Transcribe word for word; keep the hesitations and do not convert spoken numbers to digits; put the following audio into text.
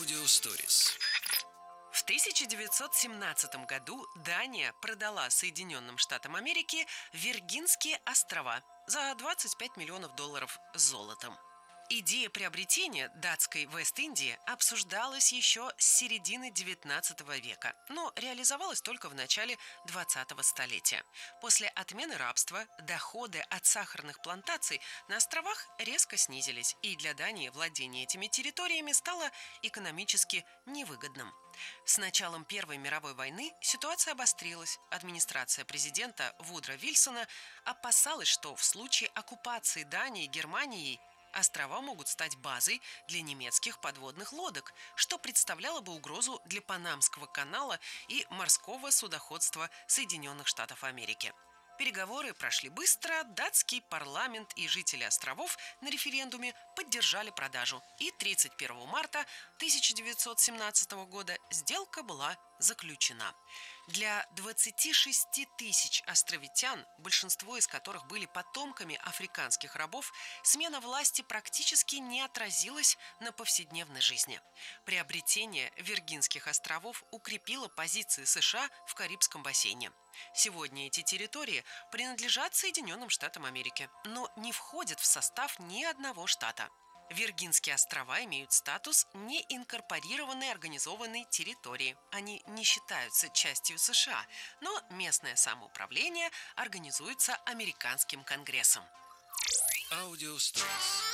Аудиосторис. В тысяча девятьсот семнадцатом году Дания продала Соединенным Штатам Америки Виргинские острова за двадцать пять миллионов долларов золотом. Идея приобретения датской Вест-Индии обсуждалась еще с середины девятнадцатого века, но реализовалась только в начале двадцатого столетия. После отмены рабства доходы от сахарных плантаций на островах резко снизились, и для Дании владение этими территориями стало экономически невыгодным. С началом Первой мировой войны ситуация обострилась. Администрация президента Вудро Вильсона опасалась, что в случае оккупации Дании Германией острова могут стать базой для немецких подводных лодок, что представляло бы угрозу для Панамского канала и морского судоходства Соединенных Штатов Америки. Переговоры прошли быстро, датский парламент и жители островов на референдуме поддержали продажу, и тридцать первого марта тысяча девятьсот семнадцатого года сделка была заключена. Для двадцати шести тысяч островитян, большинство из которых были потомками африканских рабов, смена власти практически не отразилась на повседневной жизни. Приобретение Виргинских островов укрепило позиции США в Карибском бассейне. Сегодня эти территории принадлежат Соединенным Штатам Америки, но не входят в состав ни одного штата. Виргинские острова имеют статус неинкорпорированной организованной территории. Они не считаются частью США, но местное самоуправление организуется американским конгрессом. Аудиосторис.